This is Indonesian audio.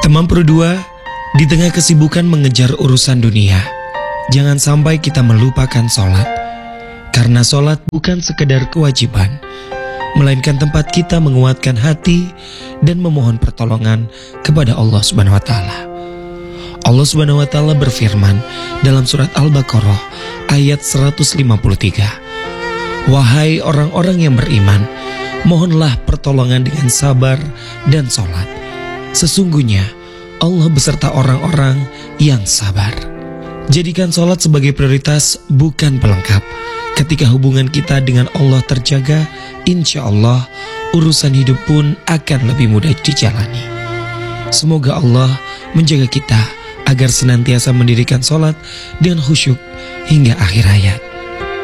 Teman Pro2, di tengah kesibukan mengejar urusan dunia, jangan sampai kita melupakan sholat. Karena sholat bukan sekedar kewajiban, melainkan tempat kita menguatkan hati dan memohon pertolongan kepada Allah Subhanahu wa Ta'ala. Allah Subhanahu wa Ta'ala berfirman dalam surat Al-Baqarah ayat 153. Wahai orang-orang yang beriman, mohonlah pertolongan dengan sabar dan sholat. Sesungguhnya Allah beserta orang-orang yang sabar. Jadikan sholat sebagai prioritas, bukan pelengkap. Ketika hubungan kita dengan Allah terjaga, insya Allah urusan hidup pun akan lebih mudah dijalani. Semoga Allah menjaga kita agar senantiasa mendirikan sholat dengan khusyuk hingga akhir hayat.